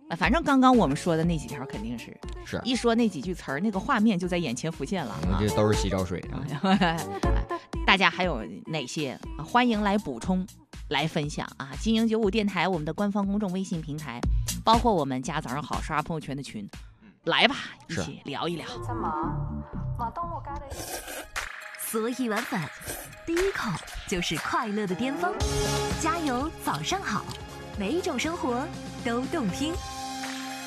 反正刚刚我们说的那几条肯定是一说那几句词儿，那个画面就在眼前浮现了。 这都是洗脚水大家还有哪些？欢迎来补充、来分享啊！金鹰95电台我们的官方公众微信平台，包括我们家早上好刷朋友圈的群，来吧，一起聊一聊。 所以晚饭第一口就是快乐的巅峰，加油早上好，每一种生活都动听。